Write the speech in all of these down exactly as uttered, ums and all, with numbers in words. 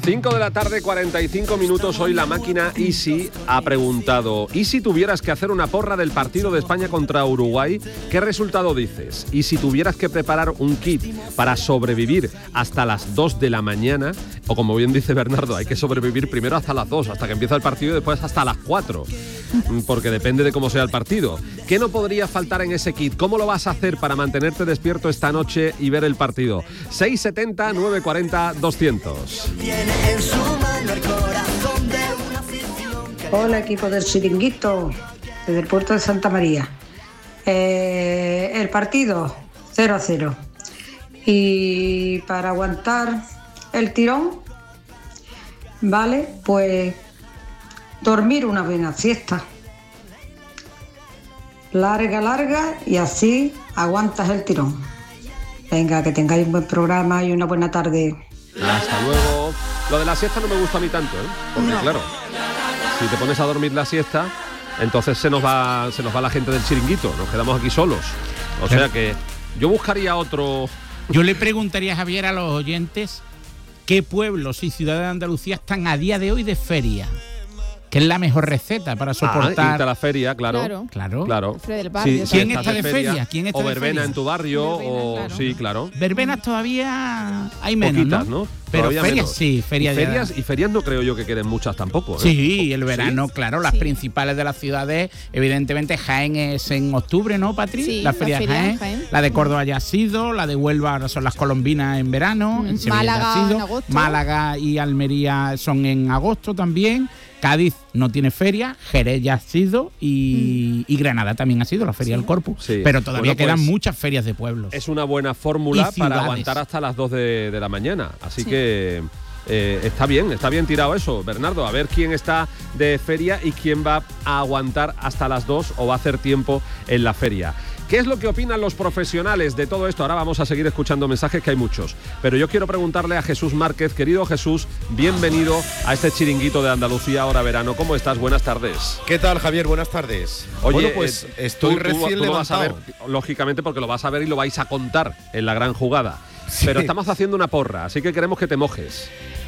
cinco de la tarde, cuarenta y cinco minutos. Hoy la máquina Easy ha preguntado: ¿y si tuvieras que hacer una porra del partido de España contra Uruguay? ¿Qué resultado dices? ¿Y si tuvieras que preparar un kit para sobrevivir hasta las dos de la mañana? O como bien dice Bernardo, hay que sobrevivir primero hasta las dos, hasta que empieza el partido, y después hasta las cuatro, porque depende de cómo sea el partido. ¿Qué no podría faltar en ese kit? ¿Cómo lo vas a hacer para mantenerte despierto esta noche y ver el partido? seis setenta, nueve cuarenta, doscientos. Hola, equipo del Chiringuito, desde el puerto de Santa María. Eh, el partido cero a cero. Y para aguantar el tirón, vale, pues dormir una buena siesta. Larga, larga, y así aguantas el tirón. Venga, que tengáis un buen programa y una buena tarde. Hasta luego. Lo de la siesta no me gusta a mí tanto, ¿eh? Porque no. Claro, si te pones a dormir la siesta, entonces se nos va se nos va la gente del Chiringuito, nos quedamos aquí solos. O sea que yo buscaría otro... Yo le preguntaría a Javier, a los oyentes, ¿qué pueblos y ciudades de Andalucía están a día de hoy de feria? ¿Qué es la mejor receta para soportar? Ah, irte a la feria, claro. Claro. Claro. claro. Del barrio, sí, ¿quién está de feria? feria? ¿Quién está o de verbena feria? en tu barrio, verbena, o claro. Sí, claro. Verbenas todavía hay menos, Poquitas, ¿no? ¿no? Pero Todavía ferias menos. sí, ferias y ferias, y ferias no creo yo que queden muchas tampoco, ¿eh? Sí, el verano, ¿Sí? claro, las Sí. principales de las ciudades, evidentemente Jaén es en octubre, ¿no, Patri? Sí, la feria de la feria Jaén. de Jaén. La de Córdoba ya ha sido, la de Huelva ahora son las colombinas en verano, Mm, en Sevilla Málaga ya ha sido, en agosto. Málaga y Almería son en agosto también. Cádiz no tiene feria, Jerez ya ha sido y, mm. y Granada también ha sido la Feria sí. del Corpus. Sí. Pero todavía Bueno, pues, quedan muchas ferias de pueblos. Es una buena fórmula Y para ciudades. aguantar hasta las dos de, de la mañana. Así Sí. que eh, está bien, está bien tirado eso, Bernardo. A ver quién está de feria y quién va a aguantar hasta las dos o va a hacer tiempo en la feria. ¿Qué es lo que opinan los profesionales de todo esto? Ahora vamos a seguir escuchando mensajes, que hay muchos. Pero yo quiero preguntarle a Jesús Márquez. Querido Jesús, bienvenido a este Chiringuito de Andalucía Ahora Verano. ¿Cómo estás? Buenas tardes. ¿Qué tal, Javier? Buenas tardes. Oye, bueno, pues eh, estoy tú, tú, recién tú lo vas a levantado. ver, lógicamente, porque lo vas a ver y lo vais a contar en la gran jugada. Sí. Pero estamos haciendo una porra, así que queremos que te mojes.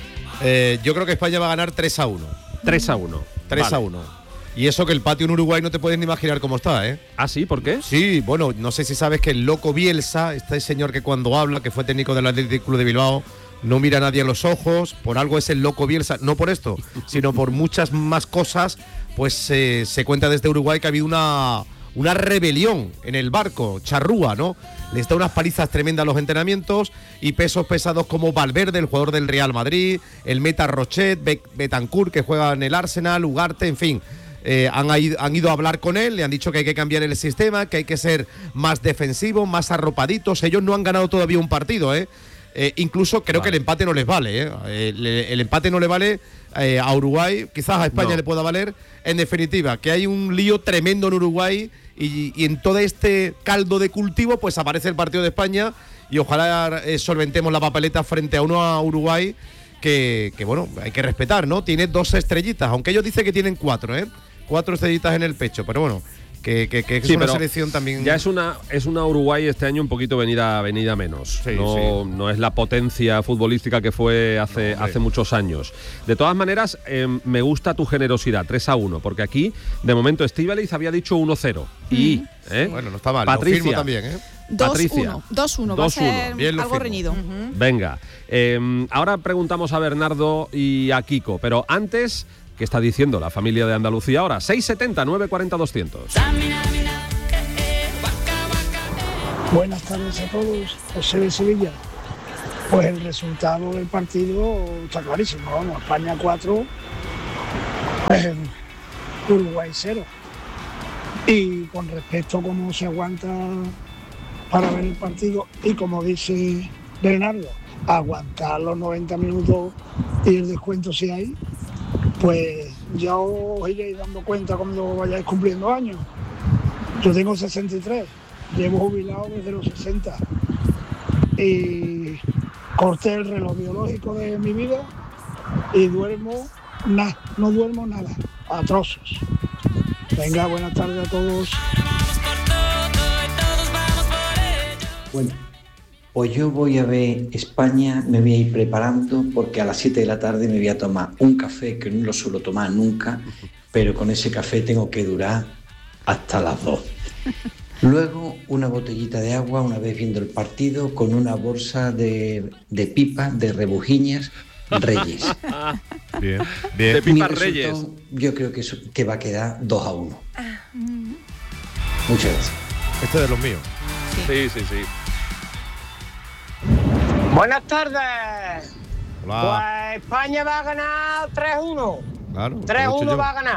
Eh, yo creo que España va a ganar tres a uno. tres a uno. tres Vale. a uno. Y eso que el patio en Uruguay no te puedes ni imaginar cómo está, ¿eh? ¿Ah, sí? ¿Por qué? Sí, bueno, no sé si sabes que el loco Bielsa, este señor que cuando habla, que fue técnico del Athletic Club de Bilbao, no mira a nadie a los ojos, por algo es el loco Bielsa, no por esto, sino por muchas más cosas, pues eh, se cuenta desde Uruguay que ha habido una, una rebelión en el barco, charrúa, ¿no? Les da unas palizas tremendas a los entrenamientos y pesos pesados como Valverde, el jugador del Real Madrid, el meta Rochet, Betancourt, que juega en el Arsenal, Ugarte, en fin. Eh, han, ido, han ido a hablar con él, le han dicho que hay que cambiar el sistema, que hay que ser más defensivos, más arropaditos. Ellos no han ganado todavía un partido, ¿eh? Eh, incluso creo vale. que el empate no les vale, ¿eh? El, el empate no le vale eh, a Uruguay, quizás a España no. le pueda valer. En definitiva, que hay un lío tremendo en Uruguay y, y en todo este caldo de cultivo pues aparece el partido de España y ojalá eh, solventemos la papeleta frente a uno a Uruguay que, que, bueno, hay que respetar, ¿no? Tiene dos estrellitas, aunque ellos dicen que tienen cuatro, ¿eh? Cuatro estrellitas en el pecho, pero bueno, que, que, que es sí, una selección también. Ya es una es una Uruguay este año un poquito venida, venida menos. Sí, no, sí. no es la potencia futbolística que fue hace, no, hace muchos años. De todas maneras, eh, me gusta tu generosidad, tres a uno, porque aquí, de momento, Estíbaliz había dicho uno cero. Mm. Y, ¿eh? Bueno, no está mal, Patricia, lo firmo también, ¿eh? dos uno, dos uno, va a ser Bien, algo reñido. Uh-huh. Venga, eh, ahora preguntamos a Bernardo y a Kiko, pero antes, ¿qué está diciendo la familia de Andalucía ahora? seis setenta, nueve cuarenta, doscientos. Buenas tardes a todos, José de Sevilla. Pues el resultado del partido está clarísimo, vamos, España cuatro, eh, Uruguay cero. Y con respecto a cómo se aguanta para ver el partido y como dice Bernardo, aguantar los noventa minutos y el descuento si hay, pues ya os iréis dando cuenta cuando vayáis cumpliendo años. Yo tengo sesenta y tres, llevo jubilado desde los sesenta y corté el reloj biológico de mi vida y duermo nada, no duermo nada, a trozos. Venga, buenas tardes a todos. Bueno, Pues yo voy a ver España, me voy a ir preparando porque a las siete de la tarde me voy a tomar un café que no lo suelo tomar nunca, pero con ese café tengo que durar hasta las dos. Luego una botellita de agua una vez viendo el partido con una bolsa de, de pipas, de rebujiñas Reyes. Bien, bien. De pipas Reyes. Yo creo que, eso, que va a quedar dos a uno. Muchas gracias. Este es de los míos. Sí, sí, sí. Buenas tardes. Hola. Pues España va a ganar tres uno. Claro, tres uno va a ganar.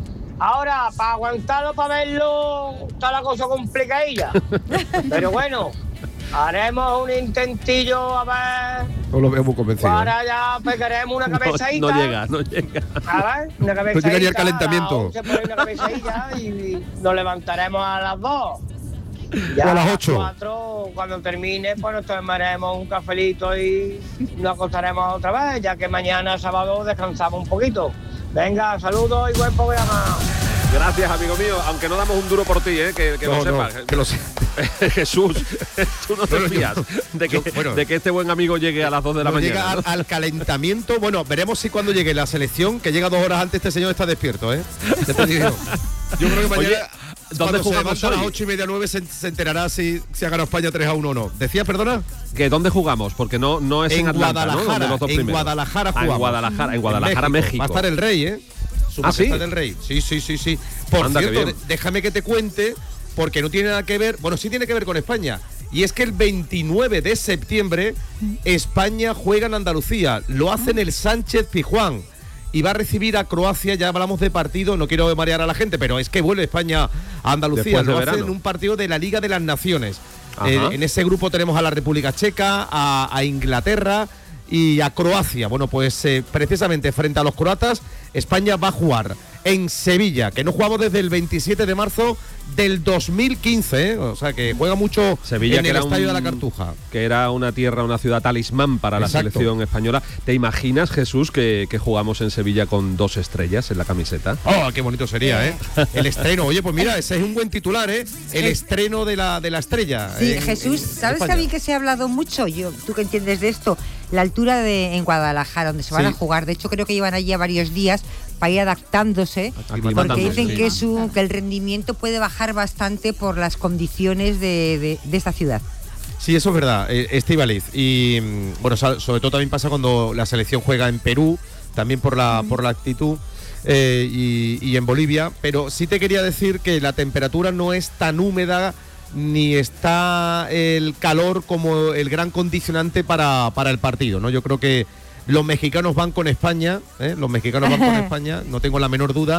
Ahora, para aguantarlo, para verlo, está la cosa complicadilla. Pero bueno, haremos un intentillo a ver. No lo veo muy convencido. Ahora ya pegaremos una cabezadita. No, no llega, no llega. A ver, una cabezadita. No llegaría el calentamiento. Se pone una cabezadita y nos levantaremos a las dos. Ya a las ocho. Cuatro, cuando termine, pues nos tomaremos un cafelito y nos acostaremos otra vez, ya que mañana sábado descansamos un poquito. Venga, saludos y buen programa. Gracias, amigo mío, aunque no damos un duro por ti, ¿eh? que, que no, lo sepas. No, que lo sé. Jesús, tú no te bueno, fías yo, de, que, yo, bueno, de que este buen amigo llegue a las dos de la no mañana. Llega ¿no? al, al calentamiento. Bueno, veremos si cuando llegue la selección, que llega dos horas antes, este señor está despierto, ¿eh? Ya te digo. Yo creo que mañana, Oye, ¿dónde jugamos se hoy? A las ocho y media, nueve se, se enterará si, si ha ganado España tres a uno o no. ¿Decías, perdona? ¿Que dónde jugamos? Porque no, no es en, en Atlanta, Guadalajara, ¿no? Los dos en primeros. Guadalajara ah, jugamos. en Guadalajara, en Guadalajara, en México. México. Va a estar el rey, ¿eh? Su ¿Ah, majestad sí? del rey. Sí, sí, sí, sí. Por Anda, cierto, déjame que te cuente, porque no tiene nada que ver, bueno, sí tiene que ver con España. Y es que el veintinueve de septiembre España juega en Andalucía. Lo hace en el Sánchez Pizjuán. Y va a recibir a Croacia, ya hablamos de partido, no quiero marear a la gente, pero es que vuelve España a Andalucía. Después de Lo verano. hace en un partido de la Liga de las Naciones. Eh, en ese grupo tenemos a la República Checa, a, a Inglaterra y a Croacia. Bueno, pues eh, precisamente frente a los croatas, España va a jugar en Sevilla, que no jugamos desde el veintisiete de marzo del dos mil quince, ¿eh? O sea que juega mucho Sevilla, en que el era Estadio un, de la Cartuja. Que era una tierra, una ciudad talismán para Exacto. la selección española. ¿Te imaginas, Jesús, que, que jugamos en Sevilla con dos estrellas en la camiseta? Oh, qué bonito sería, ¿eh? El estreno. Oye, pues mira, ese es un buen titular, ¿eh? El estreno de la, de la estrella. Sí, en, Jesús, en ¿sabes España. que a mí que se ha hablado mucho? Yo, tú que entiendes de esto, la altura de en Guadalajara, donde se van Sí. a jugar. De hecho, creo que llevan allí a varios días para ir adaptándose, porque dicen que, es un, que el rendimiento puede bajar bastante por las condiciones de, de, de esta ciudad. Sí, eso es verdad, eh, Estíbaliz. Y bueno, sobre todo también pasa cuando la selección juega en Perú, también por la, por la actitud, eh, y, y en Bolivia. Pero sí te quería decir que la temperatura no es tan húmeda ni está el calor como el gran condicionante para, para el partido, ¿no? Yo creo que los mexicanos van con España, ¿eh? Los mexicanos van con España, no tengo la menor duda.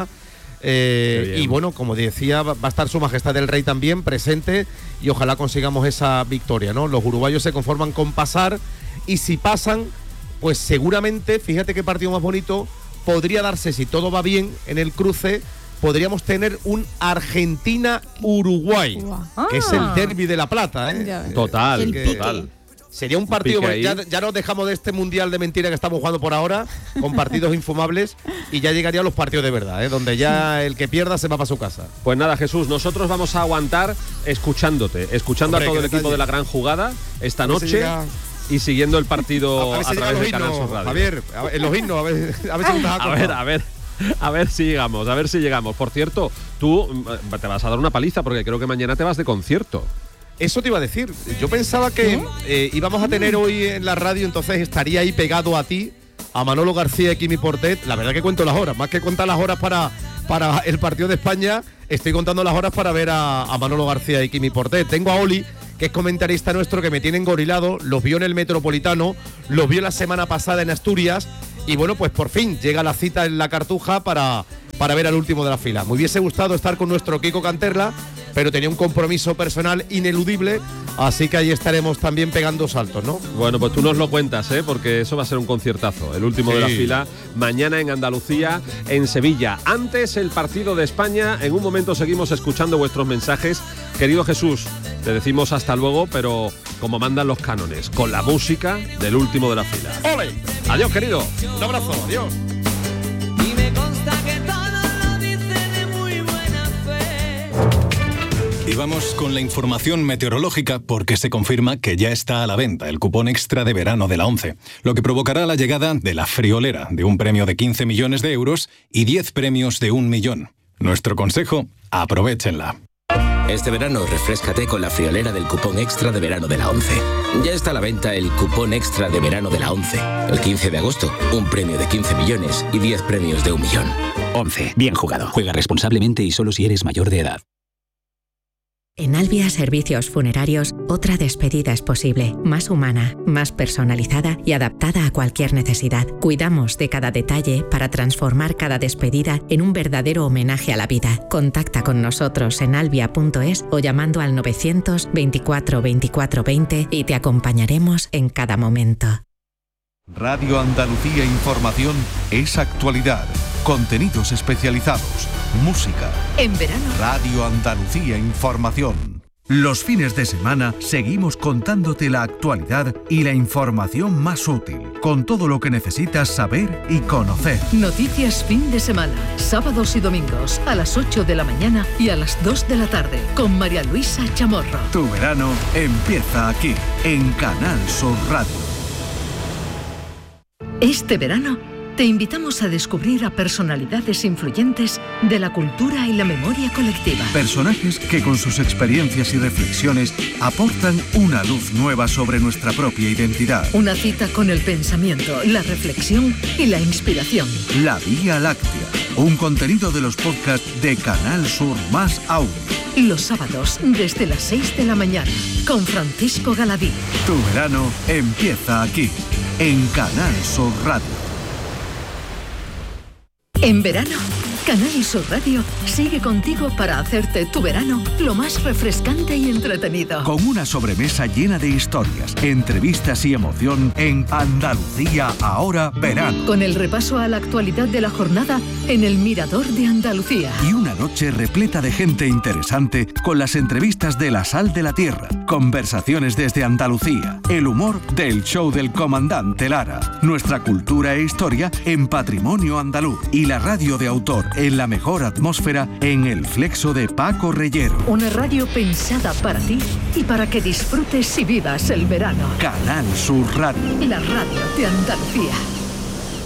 Eh, y bueno, como decía, va a estar su majestad el rey también presente y ojalá consigamos esa victoria, ¿no? Los uruguayos se conforman con pasar y si pasan, pues seguramente, fíjate qué partido más bonito, podría darse, si todo va bien en el cruce, podríamos tener un Argentina-Uruguay, Ah. que es el derbi de La Plata, ¿eh? Total, Así que total. Sería un partido, pique ya, ahí. ya nos dejamos de este mundial de mentira que estamos jugando por ahora, con partidos infumables, y ya llegarían los partidos de verdad, ¿eh? Donde ya el que pierda se va para su casa. Pues nada, Jesús, nosotros vamos a aguantar escuchándote, escuchando Hombre, a todo qué el equipo detalle. de la gran jugada esta A ver si noche llega- y siguiendo el partido A a, ver si llegan través los de Canal himnos, Sur Radio. Javier, a ver, en los himnos, a ver, a ver si nos has A acordado. ver, a ver. A ver si llegamos, a ver si llegamos. Por cierto, tú mm, te vas a dar una paliza porque creo que mañana te vas de concierto. Eso te iba a decir. Yo pensaba que eh, íbamos a tener hoy en la radio, entonces estaría ahí pegado a ti, a Manolo García y Quimi Portet. La verdad que cuento las horas, más que contar las horas para, para el partido de España, estoy contando las horas para ver a, a Manolo García y Quimi Portet. Tengo a Oli, que es comentarista nuestro, que me tiene engorilado, los vio en el Metropolitano, los vio la semana pasada en Asturias, y bueno, pues por fin llega la cita en la Cartuja para, para ver al último de la fila. Me hubiese gustado estar con nuestro Kiko Canterla, pero tenía un compromiso personal ineludible, así que ahí estaremos también pegando saltos, ¿no? Bueno, pues tú nos lo cuentas, ¿eh? Porque eso va a ser un conciertazo. El último de la Sí. fila, mañana en Andalucía, en Sevilla. Antes el partido de España. En un momento seguimos escuchando vuestros mensajes. Querido Jesús, te decimos hasta luego, pero como mandan los cánones, con la música del último de la fila. ¡Ole! Adiós, querido. Un abrazo, adiós. Y me consta que todo lo dice de muy buena fe. Y vamos con la información meteorológica porque se confirma que ya está a la venta el cupón extra de verano de la ONCE, lo que provocará la llegada de la friolera de un premio de quince millones de euros y diez premios de un millón. Nuestro consejo, aprovéchenla. Este verano refréscate con la friolera del cupón extra de verano de la ONCE. Ya está a la venta el cupón extra de verano de la ONCE. El quince de agosto, un premio de quince millones y diez premios de un millón. ONCE, bien jugado. Juega responsablemente y solo si eres mayor de edad. En Albia Servicios Funerarios, otra despedida es posible, más humana, más personalizada y adaptada a cualquier necesidad. Cuidamos de cada detalle para transformar cada despedida en un verdadero homenaje a la vida. Contacta con nosotros en albia punto es o llamando al novecientos veinticuatro veinticuatro veinte y te acompañaremos en cada momento. Radio Andalucía Información es actualidad, contenidos especializados, música. En verano, Radio Andalucía Información. Los fines de semana seguimos contándote la actualidad y la información más útil, con todo lo que necesitas saber y conocer. Noticias fin de semana, sábados y domingos, a las ocho de la mañana y a las dos de la tarde, con María Luisa Chamorro. Tu verano empieza aquí, en Canal Sur Radio. Este verano te invitamos a descubrir a personalidades influyentes de la cultura y la memoria colectiva. Personajes que con sus experiencias y reflexiones aportan una luz nueva sobre nuestra propia identidad. Una cita con el pensamiento, la reflexión y la inspiración. La Vía Láctea, un contenido de los podcasts de Canal Sur Más Audio. Los sábados desde las seis de la mañana con Francisco Galadí. Tu verano empieza aquí, en Canal Sur Radio. En verano, Canal Sur Radio sigue contigo para hacerte tu verano lo más refrescante y entretenido. Con una sobremesa llena de historias, entrevistas y emoción en Andalucía Ahora Verano. Con el repaso a la actualidad de la jornada en el Mirador de Andalucía. Y una noche repleta de gente interesante con las entrevistas de La Sal de la Tierra, conversaciones desde Andalucía, el humor del show del comandante Lara, nuestra cultura e historia en Patrimonio Andaluz y la radio de autor en la mejor atmósfera en el Flexo de Paco Reyero. Una radio pensada para ti y para que disfrutes y vivas el verano. Canal Sur Radio. La radio de Andalucía.